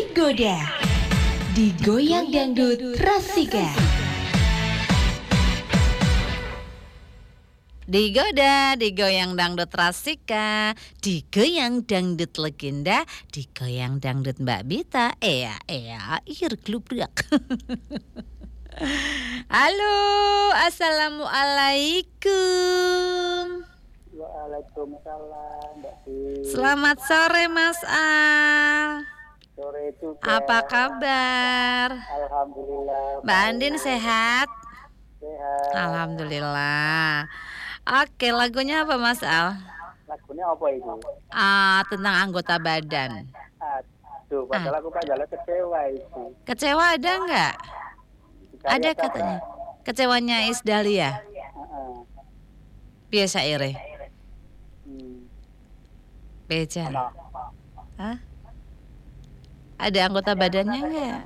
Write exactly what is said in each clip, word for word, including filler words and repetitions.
Digoda, digoyang dangdut Rasika. Digoda, digoyang dangdut Rasika, digoyang dangdut legenda, digoyang dangdut Mbak Bita. Ea, ea, ir glubrak. Halo, assalamualaikum. Waalaikumsalam, Mbak Bi. Selamat sore Mas Al. Sore juga. Apa kabar? Alhamdulillah. Mbak Andin sehat? Sehat. Alhamdulillah. Oke, lagunya apa Mas Al? Lagunya apa itu? Ah, tentang anggota badan. Aduh, padahal aku kan jalan kecewa itu. Kecewa ada nggak? Dicari Ada apa, katanya. Mbak? Kecewanya Isdalia. Heeh. Biasa ire. Hmm. Beja. Apa? Hah? Ada anggota badannya nggak?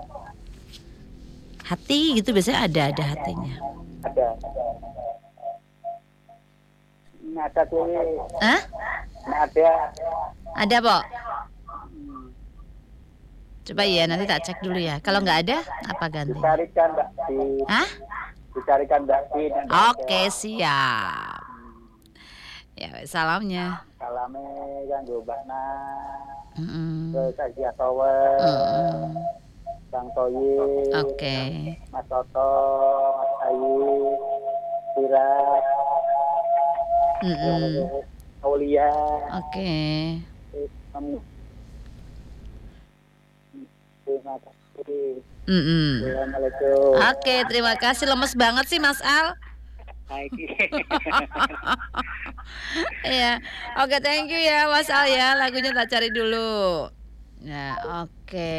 Hati gitu biasanya ada ada hatinya. Ada. Ini ada tuh. Hah? Ini ada. Ada, Pok? Hmm. Coba ya, nanti tak cek dulu ya. Kalau nggak ada, apa ganti? Dicarikan, Mbak Bi. Hah? Dicarikan Mbak Bi. Oke, siap. Ya, salamnya. Salame kan gue Mbak Na. Mm-mm. Terus Aji Atowe. Mm-mm. Bang Toyi. Oke. Mas Toto, Mas Ayu, Tira, Mm-mm. Aulia. Oke. Terima kasih. Mm-mm. Assalamualaikum. Oke, terima kasih. Lemes banget sih Mas Al. Hai. Iya. Oke, thank you ya Mas Al ya. Lagunya tak cari dulu. Ya, oke.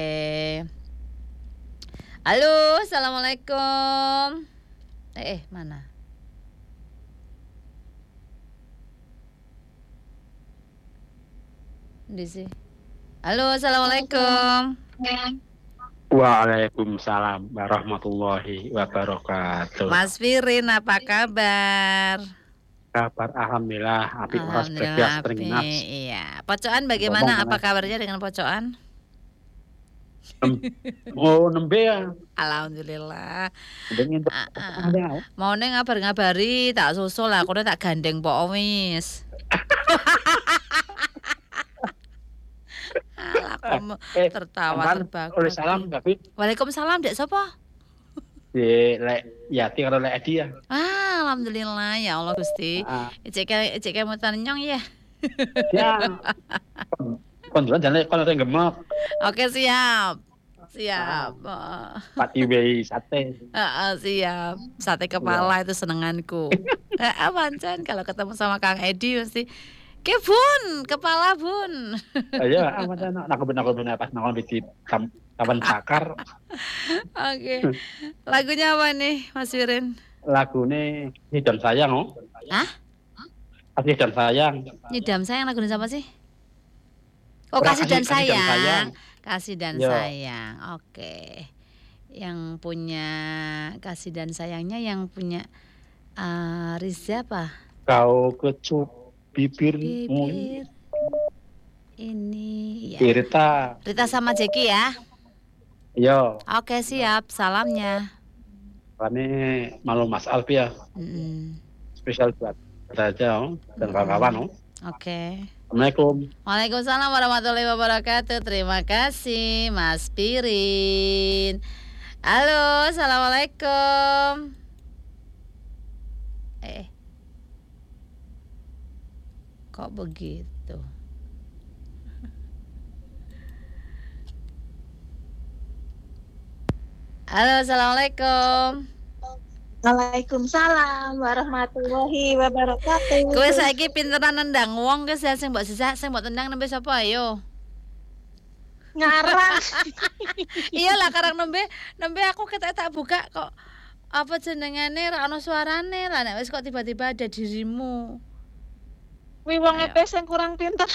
Halo, assalamualaikum. Eh, eh mana? Di sini. Halo, assalamualaikum. Waalaikumsalam warahmatullahi wabarakatuh. Mas Firin, apa kabar? Kabar alhamdulillah, apik ras Alhamdulillah, bedas teringas. apik. Iya. Pocoan bagaimana? Ngomong, Apa Mas. kabarnya dengan pocoan? Oh nembe ya, Alhamdulillah. dengan Ah, ah. Mau neng ngabar-ngabari tak susul lah, aku tak gandeng pok wis. Alah, kamu eh, tertawa sampean terbahak. oleh salam David, Waalaikumsalam, Dek sapa? di lek Yati karo lek Edi ya. Ah, alhamdulillah ya Allah Gusti. Ah, Icek icek mutan nyong ya. ya. Kondulan jane kono teng gemok, Oke, siap. Siap. Heeh. pati wei sate. Heeh, siap. Sate kepala itu senenganku. Heeh, pancen kalau ketemu sama Kang Edi mesti ke bun, kepala bun. Ayo, ah macam nak nak benar benar pas nakon di tam kawan bakar. Oke. Lagunya apa nih, Mas Wirin? Lagune Hidam Sayang oh. Hah? Kasih dan sayang. Nyidam sayang lagunya siapa sih? Oh, Ora, kasih dan Kasih- Kasih dan sayang. Sayang. Kasih dan Yo. sayang. Oke. Yang punya kasih dan sayangnya yang punya uh, Riza apa? Kau kecup bibirmu Bibir ini ya. Irita. Rita sama Jeki ya. Yo, Oke, siap. Salamnya. kami malu Mas Alfi ya, Mm-mm. spesial buat saja oh, dan kawan-kawan oh. Oke. Assalamualaikum. Waalaikumsalam warahmatullahi wabarakatuh. Terima kasih Mas Pirin. Halo, assalamualaikum. Eh, kok begitu? Halo, assalamualaikum. Waalaikumsalam warahmatullahi wabarakatuh. Kowe saiki pinteran nendang wong ke sing mbok sisa sing mbok tendang nembe sapa ayo? Ngarang. Iyalah karang nembe nembe aku ketek tak buka kok apa jenengane ra ono suarane lah nek wis kok tiba-tiba ada dirimu. Wi wong Ayo. epes sing kurang pinter.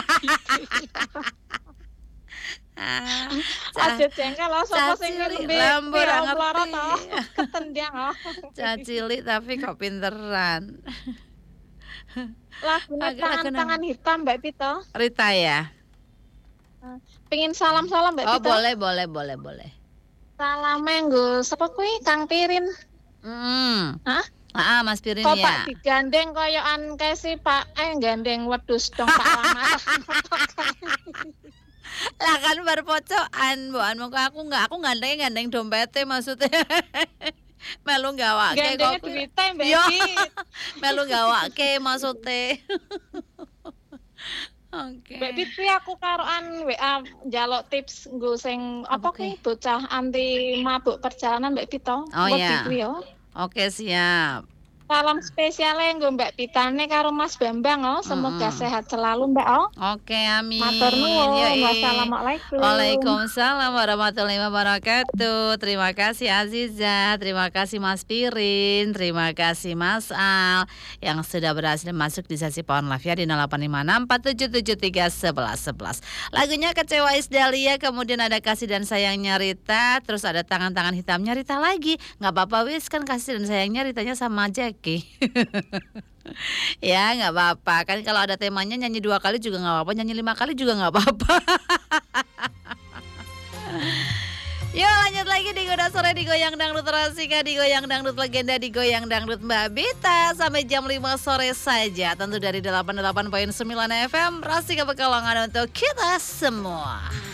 Ah, Aja jengkel lah sapa sing cilik, nembe lambur ra pira-pira ngerti. to. Ketendang oh. Cah cilik tapi kok pinteran. Lagune Lagu- tangan lagu tangan hitam Mbak Pito. Rita ya. Pengin salam-salam Mbak Oh, Pita. boleh, boleh, boleh, boleh. Salame nggo sapa kuwi Kang Pirin. Hmm. Hah? Ah, Mas Pirin Kok ya. Pak digandeng koyokan kae si Pak eh gandeng wedhus dong Pak Lama. Lah kan bar pocokan, Mbok Anu aku enggak, aku gandeng gandeng dompete maksudnya. Melu gawake Gandengnya kok. duwite Mbak Yo. Pit. Melu gawake maksudnya. Oke. Mbak Pit kuwi aku karoan W A njaluk tips nggo sing Apa apa kuwi bocah anti mabuk perjalanan Mbak Pit to. Oh, iya. Kuwi yo. Oke, siap. Salam spesialnya nggo Mbak Pitane karo Mas Bambang oh. Semoga Mm-mm. sehat selalu Mbak oh. Oke, amin. Matur nuwun. Yoi. Wassalamualaikum. Waalaikumsalam warahmatullahi wabarakatuh. Terima kasih Aziza, terima kasih Mas Pirin, terima kasih Mas Al yang sudah berhasil masuk di sesi Pohon Live ya di nol delapan lima enam empat tujuh tujuh tiga satu satu satu satu. Lagunya Kecewa Isdalia, kemudian ada Kasih dan Sayangnya Rita, terus ada Tangan-Tangan Hitamnya Rita lagi. Nggak apa-apa wis, kan Kasih dan Sayangnya Ritanya sama Jackie. Ya nggak apa-apa kan, kalau ada temanya nyanyi dua kali juga nggak apa-apa, nyanyi lima kali juga nggak apa-apa. Yuk lanjut lagi di Goda Sore, di Goyang Dangdut Rasika, di Goyang Dangdut Legenda, di Goyang Dangdut Mbak Bita sampai jam lima sore saja, tentu dari delapan puluh delapan koma sembilan F M Rasika Pekalongan untuk kita semua.